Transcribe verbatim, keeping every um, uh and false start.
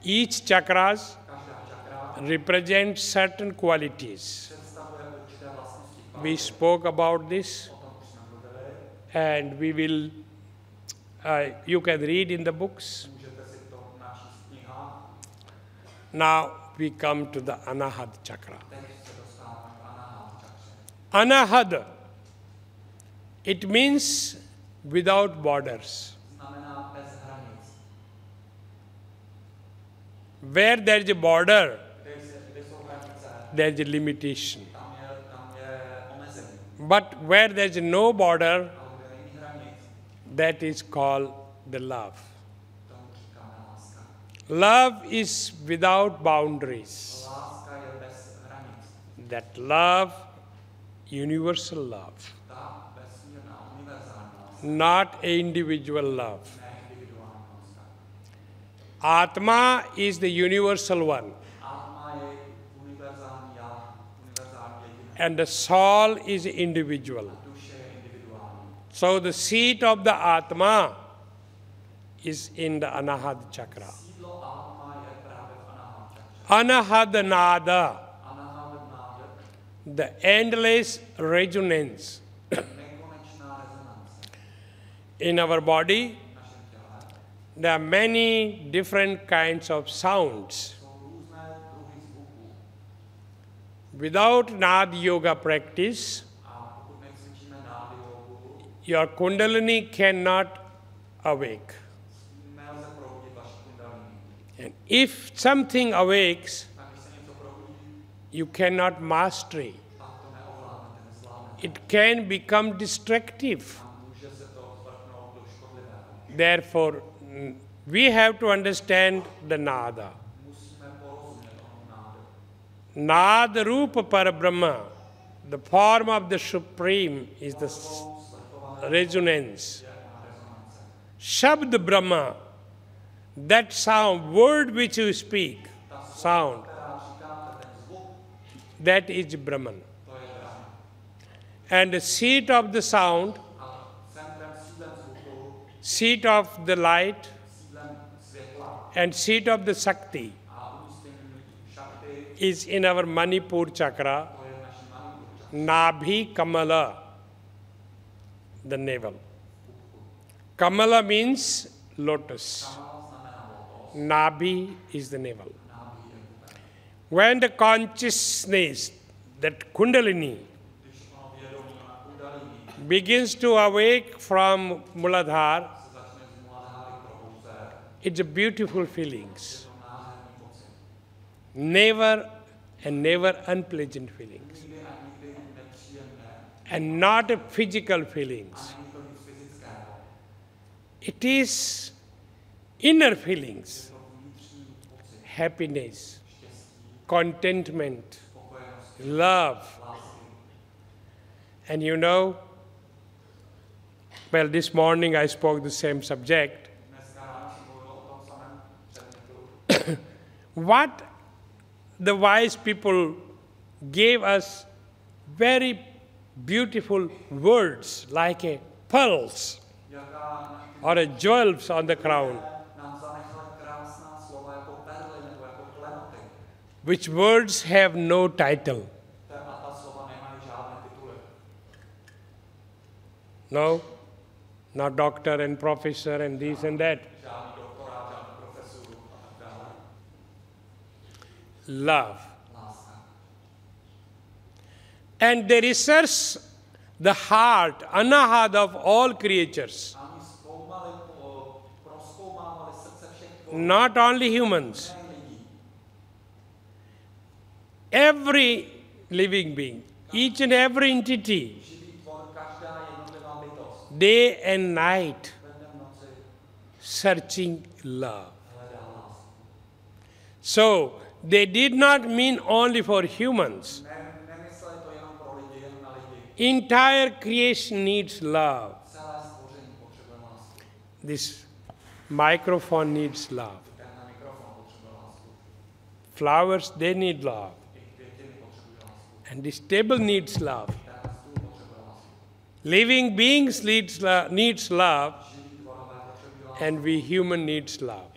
Each chakras Každá čakra represents certain qualities. představuje určité vlastnosti. We spoke about this, O tom už jsme mluvili. and we will, uh, you can read in the books. Můžete si to načíst v knihách. Now we come to the Anahad chakra. Teď se dostáváme k Anahata čakře. Anahad, it means without borders. Znamená bez hranic. Where there is a border, Kde, se, kde jsou hranice, there is a limitation. tam je, tam je omezení. But where there is no border, Ale kde není hranic, that is called the love. tomu říkáme láska. Love is without boundaries. Láska je bez hranic. That love, universal love, Ta vesmírná, univerzální láska, not a individual love. ne individuální láska. Atma is the universal one, Atma je univerzální já, univerzální jediné. and the soul is individual. Duše je individuální. So the seat of the Atma is in the Anahad chakra. Sídlo Atma je právě v Anahata čakře. Anahad Nada, Anahata náda, the endless resonance nekonečná rezonance in our body. v našem těle. There are many different kinds of sounds. Jsou různé druhy zvuků. Without Nad Yoga practice, A pokud necvičíme nády jogu, your Kundalini cannot awake. nelze probudit vaši kundalini. And if something awakes, Tak když se něco probudí, you cannot mastery. tak to neovládnete, nezvládnete. It can become destructive. A může se to zvrhnout do škodlivého. Therefore, mm, we have to understand the Nada. Musíme porozumět tomu nádu. Nada Rupa Parabrahma, the form of the Supreme, is the s- resonance. Shabd Brahma, that sound, word which you speak, sound, Která říkáte, ten zvuk, that is Brahman. to je Brahma. And the seat of the sound, A centrem, sídlem zvuku, seat of the light, sídlem světla and seat of the Shakti a umístění šakty, is in our Manipur chakra, to je v naší manipur. Nabhi Kamala, the navel. Kamala means lotus. Kamala znamená lotos, Nabhi is the navel. nábí je bubek. When the consciousness, that Kundalini, Když ono vědomí na kundalini begins to awake from Muladhara, se začne z Muladháry probouzet, it's a beautiful feelings. to nádherný pocit. Never and never unpleasant feelings. Nikdy a nikdy nepříjemné, And not a physical feelings. ani to nic fyzického. It is inner feelings. To vnitřní pocit Happiness, štěstí, contentment, spokojenosti, love. lásky. And you know, well, this morning I spoke the same subject. Dneska ráno jsem mluvil o tom samém předmětu. What the wise people gave us very beautiful words like a pearls Jaká or a jewels on the crown, nám zanechala krásná slova jako perly nebo jako klenoty. which words have no title. A ta slova nemají žádné tituly. No, not doctor and professor and this and that. Žádný doktorát, žádný profesuru a tak dále. Love. Láska. And they research the heart, anahad of all creatures, A oni zkoumali, o- prozkoumávali srdce všech not only humans. tvorů, lidí. Every living being, each and every entity, Živý tvor, každá jednotlivá bytost. day and night, Ve dne v noci searching love. hledá lásku. So, they did not mean only for humans. Ne, nemysleli to jenom pro lidi, jen na lidi. Entire creation needs love. Celé stvoření potřebuje lásku. This microphone needs love. Tenhle mikrofon potřebuje lásku. Flowers, they need love. I květiny potřebují lásku. And this table needs love. Tenhle stůl potřebuje lásku. Living beings needs, lo- needs love, Živí tvorové potřebují lásku. and we human needs love.